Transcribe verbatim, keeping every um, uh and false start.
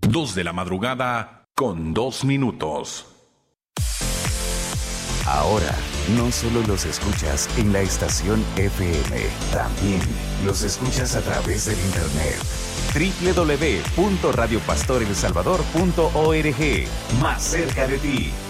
Dos de la madrugada con dos minutos. Ahora, no solo los escuchas en la estación F M, también los escuchas a través del internet. doble u doble u doble u punto radio pastor el salvador punto org. Más cerca de ti.